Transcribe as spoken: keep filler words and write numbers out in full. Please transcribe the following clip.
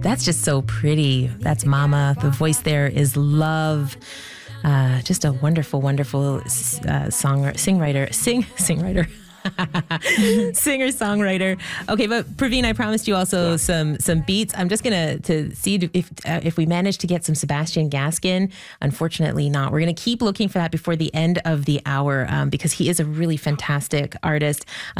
That's just so pretty. That's Mama. The voice there is Love. Uh, just a wonderful, wonderful uh, song, sing-writer, sing, sing-writer. Singer songwriter. Okay, but Praveen, I promised you also yeah. some some beats. I'm just gonna to see if uh, if we manage to get some Sebastian Gaskin. Unfortunately, not. We're gonna keep looking for that before the end of the hour um, because he is a really fantastic artist.